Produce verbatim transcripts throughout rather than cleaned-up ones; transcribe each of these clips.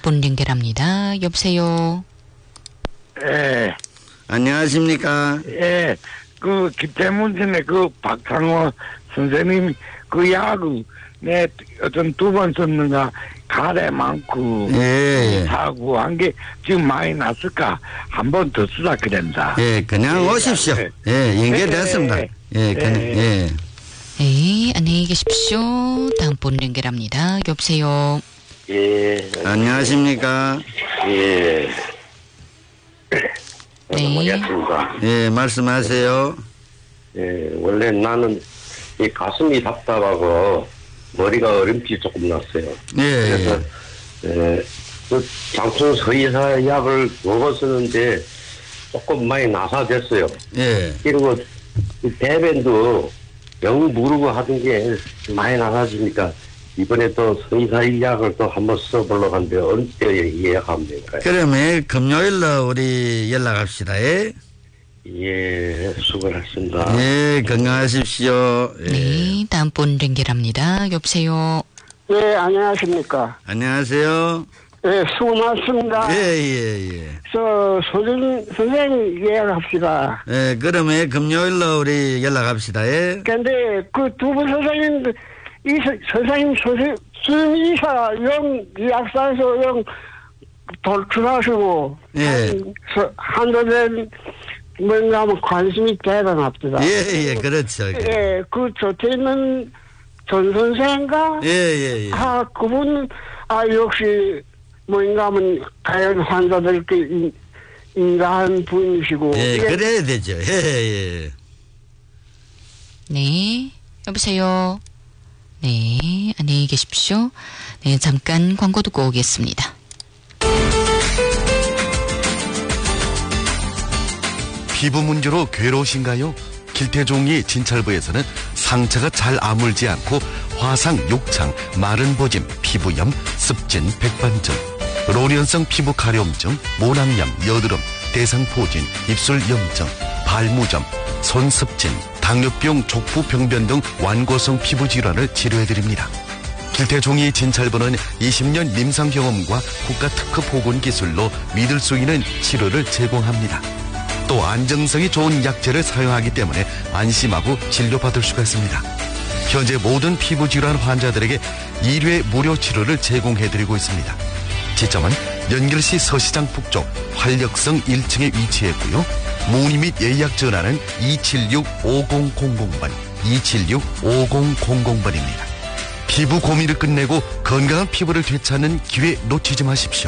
분 연결합니다. 여보세요. 예. 안녕하십니까? 예. 그, 기태문신의 그 박상호 선생님 그 약을 내 어떤 두 번 썼는가 가래 많고 예. 사고 한 게 지금 많이 났을까 한 번 더 쓰다 그랬다. 예, 그냥 예, 오십시오. 예. 예, 연결됐습니다. 예. 예, 그냥, 예. 예. 네, 안녕히 계십시오. 다음 분 연결합니다. 여보세요. 예. 안녕하십니까? 예. 네. 모르겠습니다. 예, 말씀하세요. 예, 원래 나는 이 가슴이 답답하고 머리가 얼음기 조금 났어요. 예, 그래서 예, 그 장충 서의사 약을 먹었었는데 조금 많이 나사됐어요. 예. 그리고 이 대변도 영 무르고 하던 게 많이 나사지니까 이번에 또 서의사 약을 또 한번 써보려고 하는데 언제 예약하면 될까요? 그러면 금요일로 우리 연락합시다. 예. 예, 수고하셨습니다. 예, 건강하십시오. 예. 네, 다음 분 연결합니다. 여보세요. 예, 안녕하십니까. 안녕하세요. 예, 수고 많습니다. 예, 예, 예. 저, 소준 선생님 예약합시다. 예, 그러면 금요일로 우리 연락합시다. 예. 근데 그 두 분 선생님, 이 서- 선생님 소식, 수의사, 영, 약사에서 영 돌출하시고, 예. 한도된 뭔가 하면 관심이 대단합니다. 예, 예, 그렇죠. 예, 그 저태 있는 전 선생인가? 예, 예, 예. 아, 그분, 아, 역시, 뭔가 하면 가연 환자들께 인- 인가한 분이시고. 예, 이게 그래야 되죠. 예, 예. 네, 여보세요. 네, 안녕히 계십시오. 네, 잠깐 광고 듣고 오겠습니다. 피부 문제로 괴로우신가요? 길태종이 진찰부에서는 상처가 잘 아물지 않고 화상, 욕창, 마른 보짐, 피부염, 습진, 백반증, 로련성 피부 가려움증, 모낭염, 여드름, 대상포진, 입술 염증, 발무점, 손습진, 당뇨병, 족부 병변 등 완고성 피부 질환을 치료해드립니다. 길태종이 진찰부는 이십 년 임상 경험과 국가 특허 보건 기술로 믿을 수 있는 치료를 제공합니다. 또 안정성이 좋은 약재를 사용하기 때문에 안심하고 진료받을 수가 있습니다. 현재 모든 피부질환 환자들에게 일 회 무료 치료를 제공해드리고 있습니다. 지점은 연결시 서시장 북쪽 활력성 일 층에 위치했고요. 문의 및 예약 전화는 이칠육 오공공공 번, 이칠육 오공공공 번입니다. 피부 고민을 끝내고 건강한 피부를 되찾는 기회 놓치지 마십시오.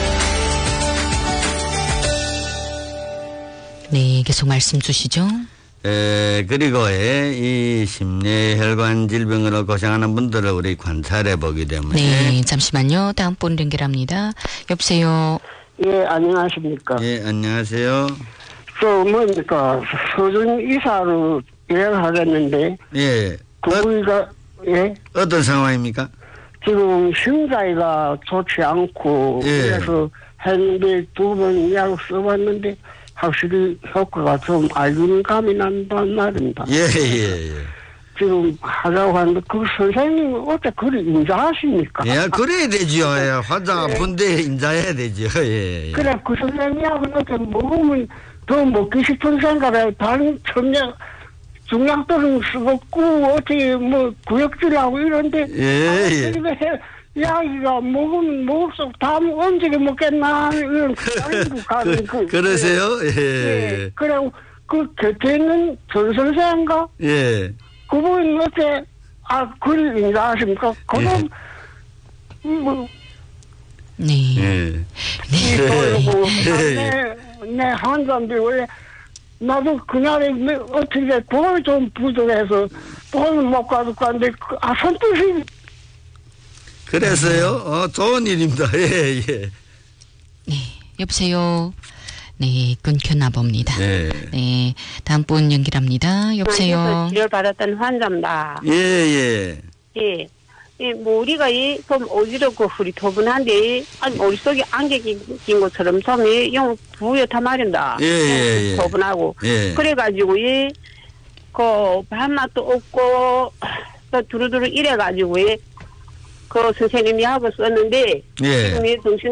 네, 계속 말씀 주시죠. 에, 그리고 예, 이 심뇌혈관 질병으로 고생하는 분들을 우리 관찰해 보기 때문에. 네, 잠시만요. 다음 분 연결합니다. 여보세요. 예, 안녕하십니까. 예, 안녕하세요. 저, 뭡니까, 소준 이사로 예약하겠는데, 예. 어, 그분이가, 예, 어떤 상황입니까? 지금 심장이가 좋지 않고, 예. 그래서 했는데 두 번 약 써봤는데, 확실히 효과가 좀 알균 감이 난단 말입니다. 예, 예, 예. 지금 하자고 하는데, 그 선생님 어떻게 그리 인자하십니까? 예, 그래야 되지요. 예, 환자 아픈데 인자해야 되죠. 예, 예. 그래, 그 선생님하고 어떻게 먹으면 더 먹기 싶은 생각에 다른 천약, 중약들은 쓰고, 어떻게 뭐 구역질하고 이런데, 예, 예. 야기가 먹으면 먹을수록 다음 언제게 먹겠나, 이런 생각이 가는 그, 그러세요? 예, 예. 그래, 그 곁에 있는 전 선생인가? 예. 그분 어째, 아, 그리 인자하십니까? 그럼, 뭐, 네. 예. 이 돌고, 예. 내, 내 환자인데 원래, 나도 그날에 뭐 어떻게 돈이 좀 부족해서 돈을 못 가지고 갔는데, 그, 아, 선뜻이, 그래서요? 어, 좋은 일입니다. 예, 예. 네, 여보세요. 네, 끊겼나 봅니다. 예. 네, 다음 분 연결합니다. 여보세요. 치료받았던 환자입니다. 예, 예. 예. 이 머리가 이 좀 어지럽고 흐리터분한데 아니 머릿속에 안개 낀, 낀 것처럼 좀이 영 부옇단 말입니다. 예, 예, 예. 터분하고 예. 그래가지고 이 그 밥맛도 없고 또 두루두루 이래가지고 이 그 선생님이 하고 썼는데 예. 지금 이 정신